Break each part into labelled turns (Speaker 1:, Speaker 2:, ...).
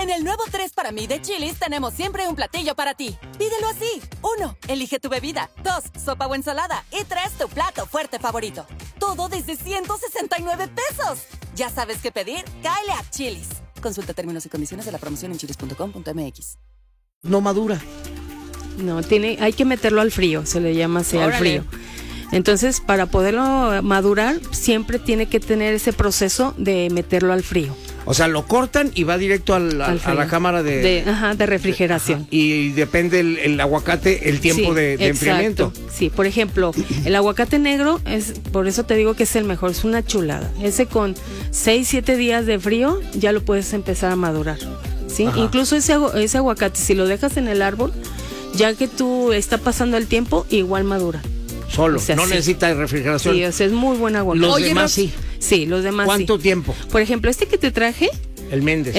Speaker 1: En el nuevo 3 para mí de Chili's tenemos siempre un platillo para ti. Pídelo así. 1. Elige tu bebida. 2. Sopa o ensalada. Y 3. Tu plato fuerte favorito. Todo desde 169 pesos. ¿Ya sabes qué pedir? Cáele a Chili's. Consulta términos y condiciones de la promoción en chilis.com.mx.
Speaker 2: No madura.
Speaker 3: No, hay que meterlo al frío, se le llama así, al frío. Entonces, para poderlo madurar, siempre tiene que tener ese proceso de meterlo al frío.
Speaker 2: O sea, lo cortan y va directo a la cámara de
Speaker 3: refrigeración.
Speaker 2: Y depende el aguacate, el tiempo de enfriamiento.
Speaker 3: Sí, por ejemplo, el aguacate negro, por eso te digo que es el mejor, es una chulada. Ese con 6-7 días de frío ya lo puedes empezar a madurar. ¿Sí? Incluso ese aguacate, si lo dejas en el árbol, ya que tú está pasando el tiempo, igual madura.
Speaker 2: Solo, o sea, no necesita refrigeración.
Speaker 3: Sí, o sea, es muy buen aguacate.
Speaker 2: Los demás sí.
Speaker 3: Sí, los demás
Speaker 2: ¿Cuánto tiempo?
Speaker 3: Por ejemplo, este que te traje.
Speaker 2: El Méndez.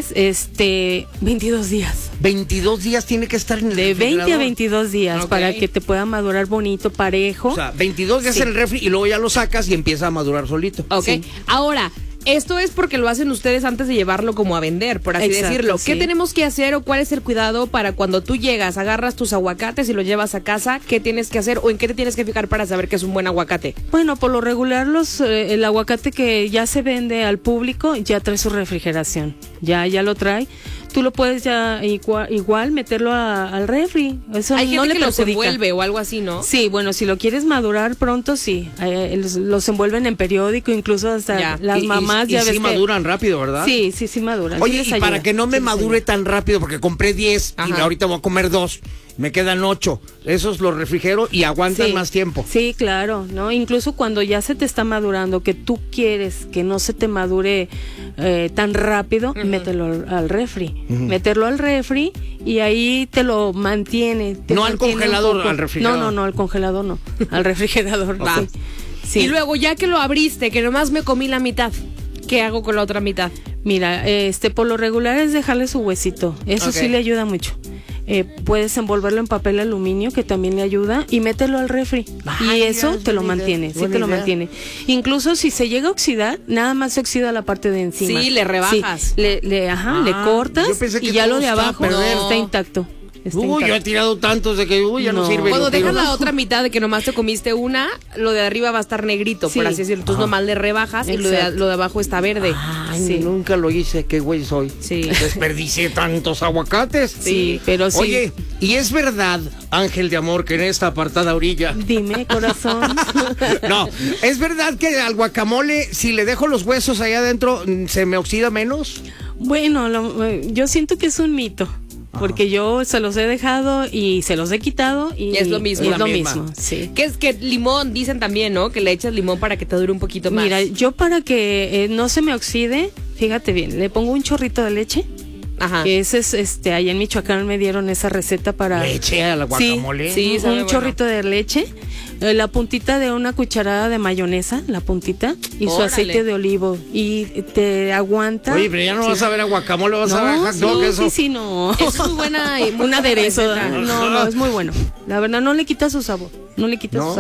Speaker 3: 22 días.
Speaker 2: 22 días tiene que estar en el refrigerador.
Speaker 3: De 20 a 22 días para que te pueda madurar bonito, parejo.
Speaker 2: O sea, 22 días en el refri y luego ya lo sacas y empieza a madurar solito.
Speaker 4: Ok. Sí. Ahora, esto es porque lo hacen ustedes antes de llevarlo como a vender, por así decirlo. ¿Qué tenemos que hacer o cuál es el cuidado para cuando tú llegas, agarras tus aguacates y los llevas a casa? ¿Qué tienes que hacer o en qué te tienes que fijar para saber que es un buen aguacate?
Speaker 3: Bueno, por lo regular el aguacate que ya se vende al público ya trae su refrigeración. Ya lo trae. Tú lo puedes ya igual meterlo al refri. Eso
Speaker 4: hay gente
Speaker 3: no le
Speaker 4: que los envuelve o algo así, ¿no?
Speaker 3: Sí, bueno, si lo quieres madurar pronto, sí. Los envuelven en periódico, incluso hasta las mamás ya ves
Speaker 2: sí maduran rápido, ¿verdad?
Speaker 3: Sí maduran.
Speaker 2: Oye, y para que no me madure tan rápido, porque compré 10 y ahorita voy a comer 2, me quedan 8. Esos los refrigero y aguantan más tiempo.
Speaker 3: Sí, claro, ¿no? Incluso cuando ya se te está madurando, que tú quieres que no se te madure tan rápido, mételo al refri. Meterlo al refri y ahí te lo mantiene.
Speaker 2: No al congelador, al refrigerador.
Speaker 3: No, al congelador no. Al refrigerador. Sí.
Speaker 4: Y luego, ya que lo abriste, que nomás me comí la mitad, ¿qué hago con la otra mitad?
Speaker 3: Mira, por lo regular es dejarle su huesito. Eso sí le ayuda mucho. Puedes envolverlo en papel aluminio, que también le ayuda, y mételo al refri. Y eso te lo mantiene, te lo mantiene. Incluso si se llega a oxidar, nada más se oxida la parte de encima.
Speaker 4: Sí, le rebajas.
Speaker 3: Sí, le cortas y ya lo de abajo está intacto.
Speaker 2: Yo he tirado tantos de que ya no sirve.
Speaker 4: Cuando dejas la otra mitad de que nomás te comiste una, lo de arriba va a estar negrito, por así decirlo. Entonces nomás le rebajas y lo de abajo está verde.
Speaker 2: Ay, nunca lo hice, qué güey soy.
Speaker 4: Sí.
Speaker 2: Desperdicié tantos aguacates.
Speaker 3: Sí, pero sí.
Speaker 2: Oye, ¿y es verdad, ángel de amor, que en esta apartada orilla?
Speaker 3: Dime, corazón.
Speaker 2: No, ¿es verdad que al guacamole, si le dejo los huesos allá adentro, se me oxida menos?
Speaker 3: Bueno, yo siento que es un mito. Porque yo se los he dejado y se los he quitado y
Speaker 4: es lo mismo.
Speaker 3: Es lo mismo, sí.
Speaker 4: Que es que limón, dicen también, ¿no? Que le echas limón para que te dure un poquito más.
Speaker 3: Mira, yo para que no se me oxide, fíjate bien, le pongo un chorrito de leche. Que ese es, allá en Michoacán me dieron esa receta para...
Speaker 2: ¿Leche al guacamole?
Speaker 3: Sí, un chorrito de leche, la puntita de una cucharada de mayonesa, la puntita, y su aceite de olivo, y te aguanta.
Speaker 2: Oye, pero ya no vas a ver a guacamole, vas a ver a hot dog, eso.
Speaker 3: Sí, no.
Speaker 4: Es muy buena.
Speaker 3: Un aderezo. No, es muy bueno. La verdad, no le quita su sabor. No.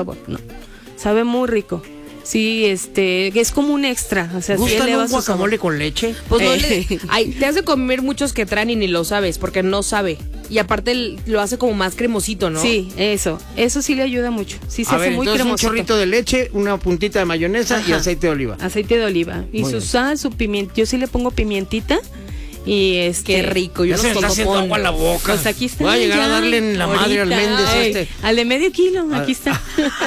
Speaker 3: Sabe muy rico. Sí, es como un extra. O sea,
Speaker 2: ¿gusta un guacamole con leche?
Speaker 4: Pues te hace comer muchos que traen y ni lo sabes, porque no sabe. Y aparte lo hace como más cremosito, ¿no?
Speaker 3: Sí, eso sí le ayuda mucho. Sí, se hace muy cremosito.
Speaker 2: Un chorrito de leche, una puntita de mayonesa y aceite de oliva.
Speaker 3: Aceite de oliva. Y su sal, su pimienta. Yo sí le pongo pimientita. Y
Speaker 4: qué rico, yo
Speaker 2: ya se me está haciendo agua en la boca.
Speaker 3: Pues aquí está.
Speaker 2: Voy a llegar a darle en la madre al Méndez
Speaker 3: al de medio kilo, aquí está.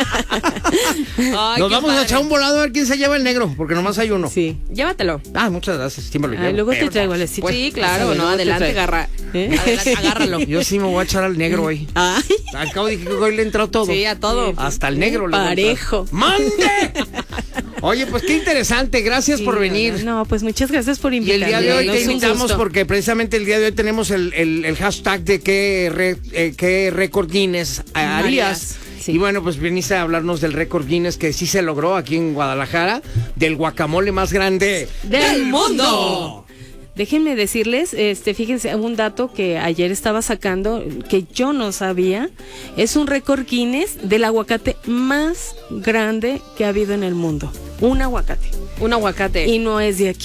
Speaker 2: Nos vamos a echar un volado a ver quién se lleva el negro, porque nomás hay uno.
Speaker 3: Sí.
Speaker 4: Llévatelo.
Speaker 2: Muchas gracias, sí me lo llevo.
Speaker 3: Luego te traigo el esito.
Speaker 4: Sí, claro, no, adelante, adelante, agárralo.
Speaker 2: Yo sí me voy a echar al negro hoy. Al cabo dije que hoy le entró todo.
Speaker 4: Sí, a todo.
Speaker 2: Hasta el negro le
Speaker 3: parejo.
Speaker 2: ¡Mande! Oye, pues qué interesante, gracias por venir.
Speaker 3: No, pues muchas gracias por invitarme.
Speaker 2: Y el día de hoy te invitamos porque precisamente el día de hoy tenemos el hashtag de qué récord Guinness harías. Sí. Y bueno, pues viniste a hablarnos del récord Guinness que sí se logró aquí en Guadalajara, del guacamole más grande
Speaker 4: del mundo.
Speaker 3: Déjenme decirles, fíjense, un dato que ayer estaba sacando, que yo no sabía, es un récord Guinness del aguacate más grande que ha habido en el mundo. Un aguacate.
Speaker 4: Un aguacate.
Speaker 3: Y no es de aquí.